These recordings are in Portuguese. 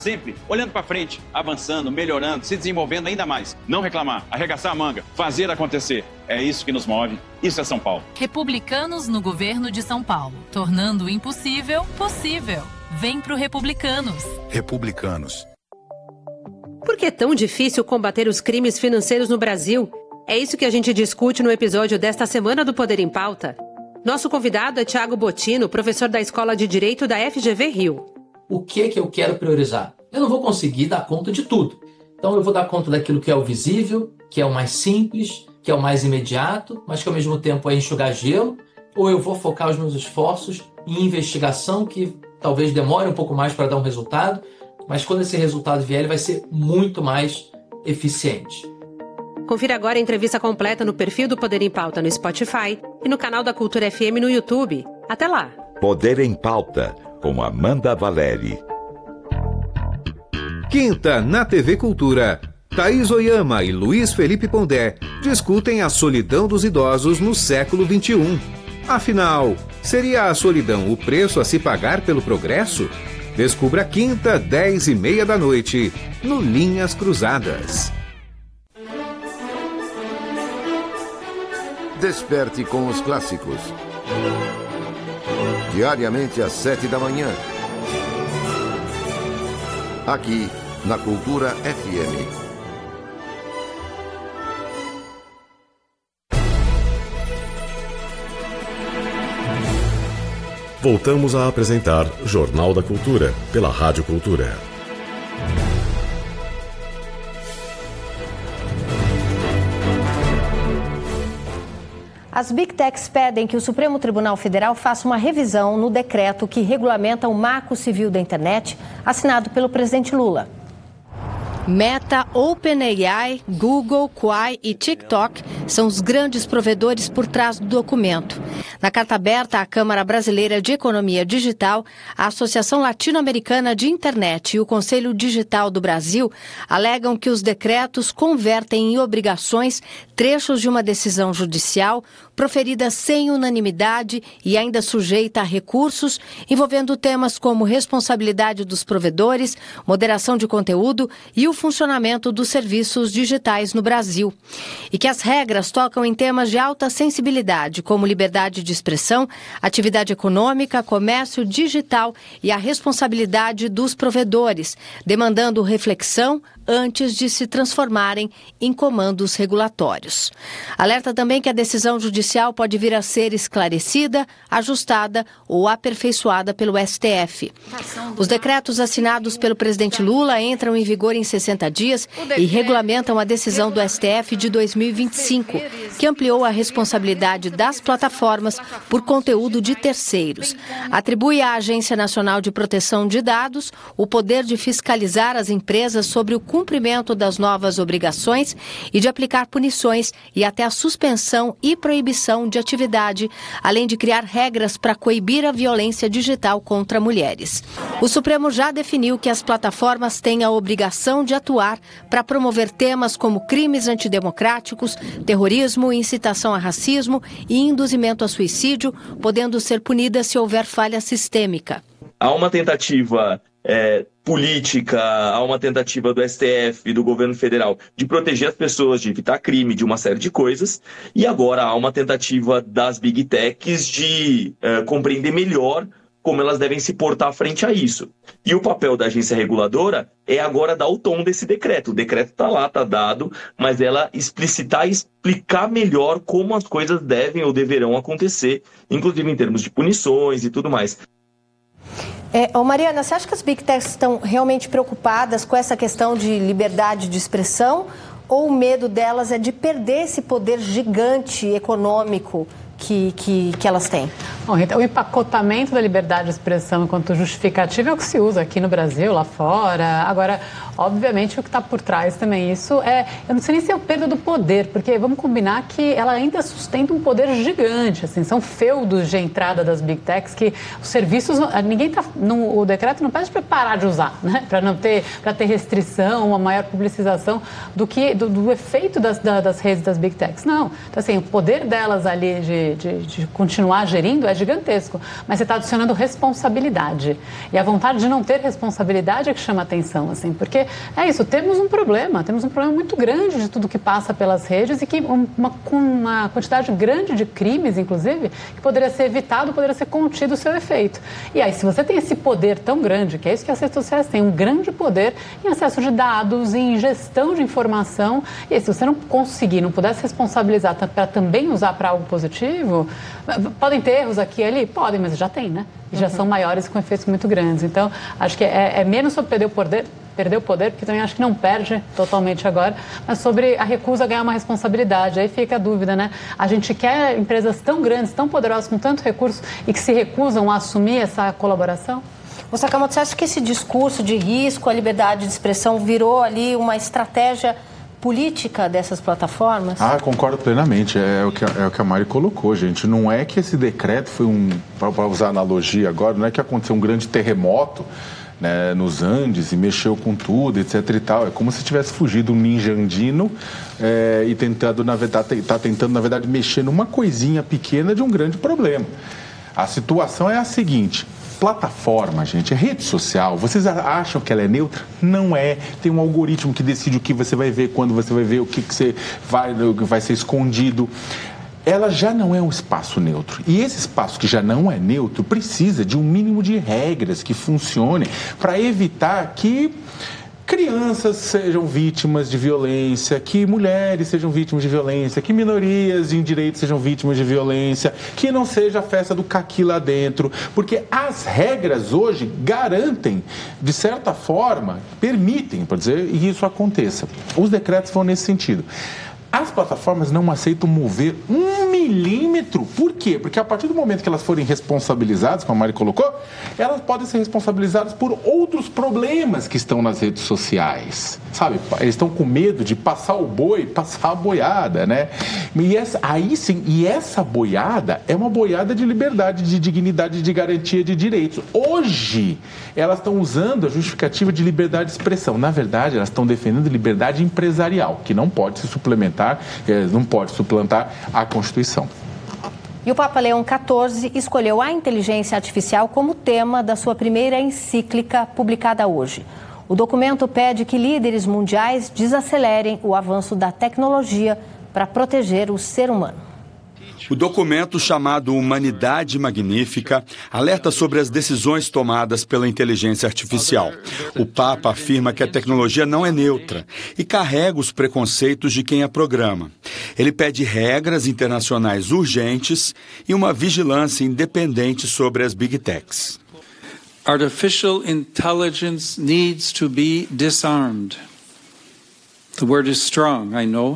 Sempre olhando para frente, avançando, melhorando, se desenvolvendo ainda mais. Não reclamar, arregaçar a manga, fazer acontecer. É isso que nos move. Isso é São Paulo. Republicanos no governo de São Paulo, tornando o impossível possível. Vem pro Republicanos. Republicanos. Por que é tão difícil combater os crimes financeiros no Brasil? É isso que a gente discute no episódio desta semana do Poder em Pauta. Nosso convidado é Thiago Bottino, professor da Escola de Direito da FGV Rio. O que eu quero priorizar? Eu não vou conseguir dar conta de tudo. Então eu vou dar conta daquilo que é o visível, que é o mais simples, que é o mais imediato, mas que ao mesmo tempo é enxugar gelo, ou eu vou focar os meus esforços em investigação, que talvez demore um pouco mais para dar um resultado, mas quando esse resultado vier, ele vai ser muito mais eficiente. Confira agora a entrevista completa no perfil do Poder em Pauta no Spotify e no canal da Cultura FM no YouTube. Até lá! Poder em Pauta, com Amanda Valeri. Quinta, na TV Cultura, Thaís Oyama e Luiz Felipe Pondé discutem a solidão dos idosos no século XXI. Afinal, seria a solidão o preço a se pagar pelo progresso? Descubra quinta, 10h30 da noite, no Linhas Cruzadas. Desperte com os clássicos. Diariamente às 7 da manhã. Aqui, na Cultura FM. Voltamos a apresentar Jornal da Cultura, pela Rádio Cultura. As Big Techs pedem que o Supremo Tribunal Federal faça uma revisão no decreto que regulamenta o Marco Civil da Internet, assinado pelo presidente Lula. Meta, OpenAI, Google, Quai e TikTok são os grandes provedores por trás do documento. Na carta aberta à Câmara Brasileira de Economia Digital, a Associação Latino-Americana de Internet e o Conselho Digital do Brasil alegam que os decretos convertem em obrigações trechos de uma decisão judicial proferida sem unanimidade e ainda sujeita a recursos, envolvendo temas como responsabilidade dos provedores, moderação de conteúdo e o funcionamento dos serviços digitais no Brasil. E que as regras tocam em temas de alta sensibilidade, como liberdade de expressão, atividade econômica, comércio digital e a responsabilidade dos provedores, demandando reflexão antes de se transformarem em comandos regulatórios. Alerta também que a decisão judicial pode vir a ser esclarecida, ajustada ou aperfeiçoada pelo STF. Os decretos assinados pelo presidente Lula entram em vigor em 60 dias e regulamentam a decisão do STF de 2025, que ampliou a responsabilidade das plataformas por conteúdo de terceiros. Atribui à Agência Nacional de Proteção de Dados o poder de fiscalizar as empresas sobre o cumprimento das novas obrigações e de aplicar punições e até a suspensão e proibição de atividade, além de criar regras para coibir a violência digital contra mulheres. O Supremo já definiu que as plataformas têm a obrigação de atuar para promover temas como crimes antidemocráticos, terrorismo, incitação a racismo e induzimento a suicídio, podendo ser punidas se houver falha sistêmica. Há uma tentativa política, há uma tentativa do STF e do governo federal de proteger as pessoas, de evitar crime, de uma série de coisas, e agora há uma tentativa das Big Techs de compreender melhor como elas devem se portar frente a isso. E o papel da agência reguladora é agora dar o tom desse decreto. O decreto está lá, está dado, mas ela explicitar e explicar melhor como as coisas devem ou deverão acontecer, inclusive em termos de punições e tudo mais. Mariana, você acha que as Big Techs estão realmente preocupadas com essa questão de liberdade de expressão ou o medo delas é de perder esse poder gigante econômico que elas têm? Bom, Rita, o empacotamento da liberdade de expressão enquanto justificativa é o que se usa aqui no Brasil, lá fora. Agora, obviamente, o que está por trás também isso eu não sei nem se é o perda do poder, porque vamos combinar que ela ainda sustenta um poder gigante, assim, são feudos de entrada das Big Techs que os serviços, o decreto não pede para parar de usar, né? Para ter restrição, uma maior publicização do efeito das redes das Big Techs. Não, então assim, o poder delas ali de continuar gerindo é gigantesco, mas você está adicionando responsabilidade. E a vontade de não ter responsabilidade é que chama atenção, assim, porque é isso, temos um problema muito grande de tudo que passa pelas redes e que com uma quantidade grande de crimes, inclusive, que poderia ser evitado, poderia ser contido o seu efeito. E aí, se você tem esse poder tão grande, que é isso que as redes sociais têm, um grande poder em acesso de dados, em gestão de informação, e aí, se você não conseguir, não puder se responsabilizar para também usar para algo positivo, podem ter erros aqui e ali? Podem, mas já tem, né? E já são maiores com efeitos muito grandes. Então, acho que é menos sobre perder o poder, porque também acho que não perde totalmente agora, mas sobre a recusa a ganhar uma responsabilidade. Aí fica a dúvida, né? A gente quer empresas tão grandes, tão poderosas, com tanto recurso e que se recusam a assumir essa colaboração? Sakamoto, você acha que esse discurso de risco à liberdade de expressão virou ali uma estratégia política dessas plataformas? Concordo plenamente. É o que a Mari colocou, gente. Não é que esse decreto foi para usar a analogia agora, não é que aconteceu um grande terremoto, né, nos Andes e mexeu com tudo, etc e tal. É como se tivesse fugido um ninja andino e tentando, na verdade, mexer numa coisinha pequena de um grande problema. A situação é a seguinte: plataforma, gente, é rede social. Vocês acham que ela é neutra? Não é. Tem um algoritmo que decide o que você vai ver, quando você vai ver, o que você vai ser escondido. Ela já não é um espaço neutro. E esse espaço que já não é neutro precisa de um mínimo de regras que funcionem para evitar que crianças sejam vítimas de violência, que mulheres sejam vítimas de violência, que minorias em direitos sejam vítimas de violência, que não seja a festa do caqui lá dentro, porque as regras hoje garantem, de certa forma, permitem, por dizer, que isso aconteça. Os decretos vão nesse sentido. As plataformas não aceitam mover 1 milímetro. Por quê? Porque a partir do momento que elas forem responsabilizadas, como a Mari colocou, elas podem ser responsabilizadas por outros problemas que estão nas redes sociais. Sabe? Eles estão com medo de passar o boi, passar a boiada, né? E essa boiada é uma boiada de liberdade, de dignidade, de garantia de direitos. Hoje, elas estão usando a justificativa de liberdade de expressão. Na verdade, elas estão defendendo liberdade empresarial, que não pode se suplementar, não pode suplantar a Constituição. E o Papa Leão XIV escolheu a inteligência artificial como tema da sua primeira encíclica publicada hoje. O documento pede que líderes mundiais desacelerem o avanço da tecnologia para proteger o ser humano. O documento, chamado Humanidade Magnífica, alerta sobre as decisões tomadas pela inteligência artificial. O Papa afirma que a tecnologia não é neutra e carrega os preconceitos de quem a programa. Ele pede regras internacionais urgentes e uma vigilância independente sobre as Big Techs. Artificial intelligence needs to be disarmed. The word is strong, I know,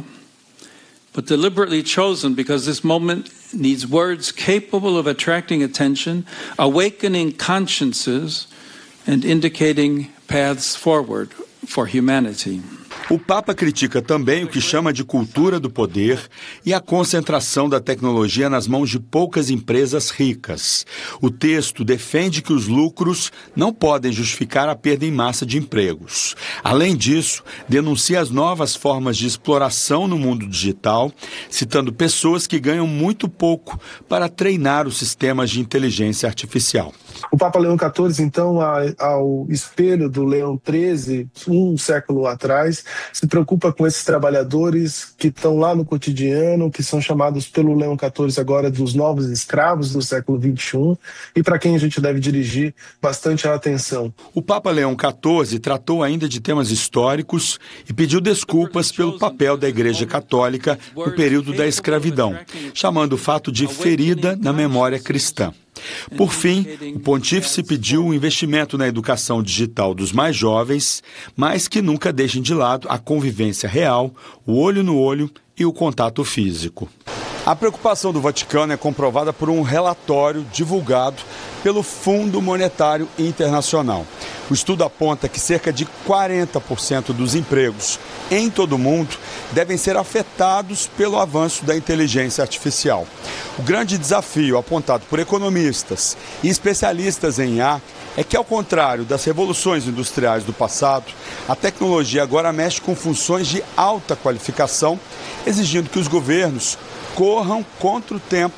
but deliberately chosen because this moment needs words capable of attracting attention, awakening consciences, and indicating paths forward for humanity. O Papa critica também o que chama de cultura do poder e a concentração da tecnologia nas mãos de poucas empresas ricas. O texto defende que os lucros não podem justificar a perda em massa de empregos. Além disso, denuncia as novas formas de exploração no mundo digital, citando pessoas que ganham muito pouco para treinar os sistemas de inteligência artificial. O Papa Leão XIV, então, ao espelho do Leão XIII, um século atrás, se preocupa com esses trabalhadores que estão lá no cotidiano, que são chamados pelo Leão XIV agora dos novos escravos do século XXI, e para quem a gente deve dirigir bastante a atenção. O Papa Leão XIV tratou ainda de temas históricos e pediu desculpas pelo papel da Igreja Católica no período da escravidão, chamando o fato de ferida na memória cristã. Por fim, o pontífice pediu um investimento na educação digital dos mais jovens, mas que nunca deixem de lado a convivência real, o olho no olho e o contato físico. A preocupação do Vaticano é comprovada por um relatório divulgado pelo Fundo Monetário Internacional. O estudo aponta que cerca de 40% dos empregos em todo o mundo devem ser afetados pelo avanço da inteligência artificial. O grande desafio apontado por economistas e especialistas em IA é que, ao contrário das revoluções industriais do passado, a tecnologia agora mexe com funções de alta qualificação, exigindo que os governos corram contra o tempo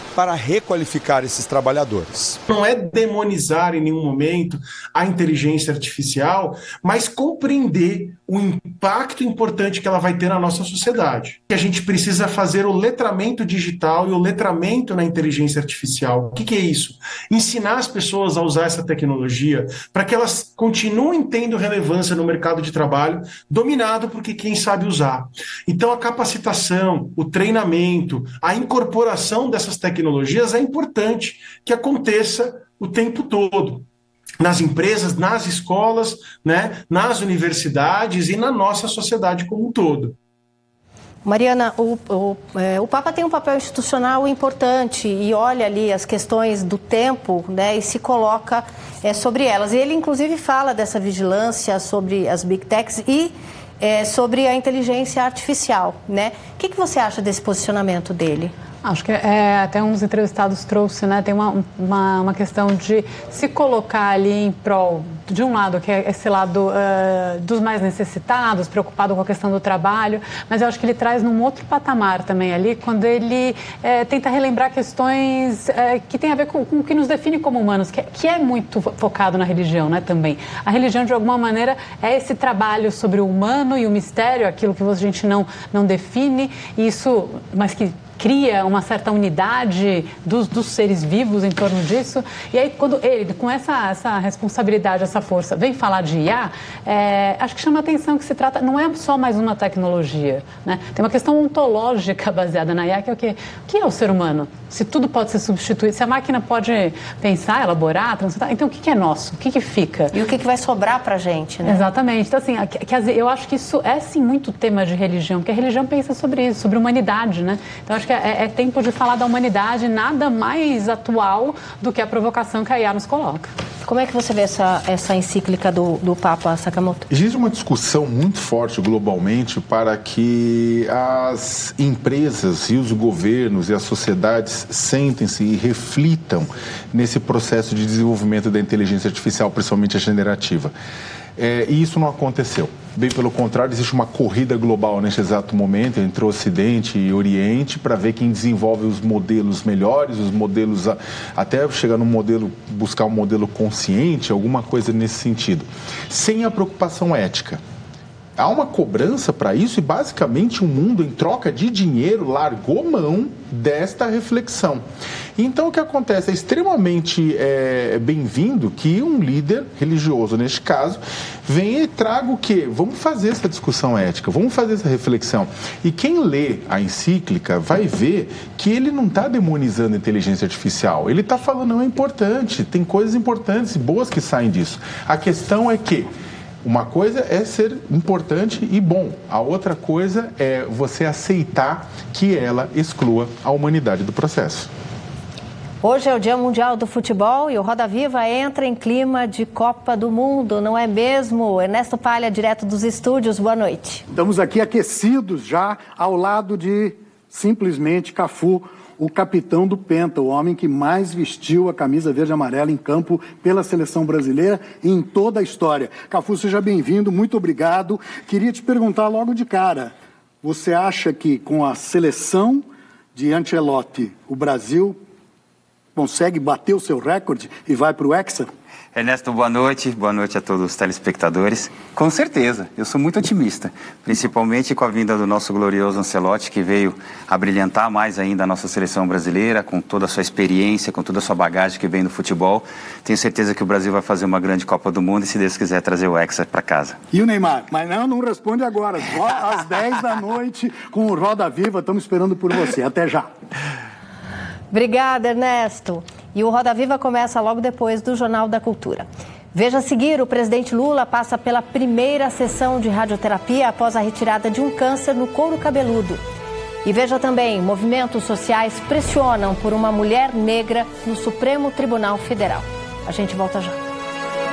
para requalificar esses trabalhadores. Não é demonizar em nenhum momento a inteligência artificial, mas compreender o impacto importante que ela vai ter na nossa sociedade. A gente precisa fazer o letramento digital e o letramento na inteligência artificial. O que é isso? Ensinar as pessoas a usar essa tecnologia para que elas continuem tendo relevância no mercado de trabalho, dominado por quem sabe usar. Então, a capacitação, o treinamento, a incorporação dessas tecnologias é importante que aconteça o tempo todo. Nas empresas, nas escolas, né, nas universidades e na nossa sociedade como um todo. Mariana, o Papa tem um papel institucional importante e olha ali as questões do tempo, né, e se coloca sobre elas. E ele, inclusive, fala dessa vigilância sobre as Big Techs e sobre a inteligência artificial, né? O que você acha desse posicionamento dele? Acho que até um dos entrevistados trouxe, né? Tem uma questão de se colocar ali em prol, de um lado, que é esse lado dos mais necessitados, preocupado com a questão do trabalho, mas eu acho que ele traz num outro patamar também ali, quando ele tenta relembrar questões que tem a ver com o que nos define como humanos, que é muito focado na religião, né, também. A religião, de alguma maneira, é esse trabalho sobre o humano e o mistério, aquilo que a gente não define, isso, mas que cria uma certa unidade dos seres vivos em torno disso. E aí, quando ele, com essa responsabilidade, essa força, vem falar de IA, acho que chama a atenção que se trata, não é só mais uma tecnologia, né? Tem uma questão ontológica baseada na IA, que é o quê? O que é o ser humano? Se tudo pode ser substituído, se a máquina pode pensar, elaborar, transformar, então o que é nosso? O que fica? E o que vai sobrar pra gente, né? Exatamente. Então, assim, eu acho que isso é, sim, muito tema de religião, porque a religião pensa sobre isso, sobre humanidade, né? Então, acho que é tempo de falar da humanidade, nada mais atual do que a provocação que a IA nos coloca. Como é que você vê essa encíclica do Papa Sakamoto? Existe uma discussão muito forte globalmente para que as empresas e os governos e as sociedades sentem-se e reflitam nesse processo de desenvolvimento da inteligência artificial, principalmente a generativa. E isso não aconteceu. Bem pelo contrário, existe uma corrida global neste exato momento entre o Ocidente e o Oriente para ver quem desenvolve os modelos melhores, os modelos até chegar no modelo, buscar um modelo consciente, alguma coisa nesse sentido, sem a preocupação ética. Há uma cobrança para isso e, basicamente, o mundo, em troca de dinheiro, largou mão desta reflexão. Então, o que acontece? É extremamente bem-vindo que um líder religioso, neste caso, venha e traga o quê? Vamos fazer essa discussão ética, vamos fazer essa reflexão. E quem lê a encíclica vai ver que ele não está demonizando a inteligência artificial. Ele está falando, não, é importante, tem coisas importantes e boas que saem disso. A questão é que uma coisa é ser importante e bom, a outra coisa é você aceitar que ela exclua a humanidade do processo. Hoje é o Dia Mundial do Futebol e o Roda Viva entra em clima de Copa do Mundo, não é mesmo? Ernesto Palha, direto dos estúdios, boa noite. Estamos aqui aquecidos já ao lado de, simplesmente, Cafu, o capitão do Penta, o homem que mais vestiu a camisa verde e amarela em campo pela seleção brasileira e em toda a história. Cafu, seja bem-vindo, muito obrigado. Queria te perguntar logo de cara, você acha que com a seleção de Ancelotti, o Brasil consegue bater o seu recorde e vai para o Hexa? Ernesto, boa noite a todos os telespectadores. Com certeza, eu sou muito otimista, principalmente com a vinda do nosso glorioso Ancelotti, que veio a brilhantar mais ainda a nossa seleção brasileira, com toda a sua experiência, com toda a sua bagagem que vem do futebol. Tenho certeza que o Brasil vai fazer uma grande Copa do Mundo e, se Deus quiser, trazer o Hexa para casa. E o Neymar? Mas não responde agora, só às 10 da noite com o Roda Viva, estamos esperando por você. Até já. Obrigada, Ernesto. E o Roda Viva começa logo depois do Jornal da Cultura. Veja a seguir, o presidente Lula passa pela primeira sessão de radioterapia após a retirada de um câncer no couro cabeludo. E veja também, movimentos sociais pressionam por uma mulher negra no Supremo Tribunal Federal. A gente volta já.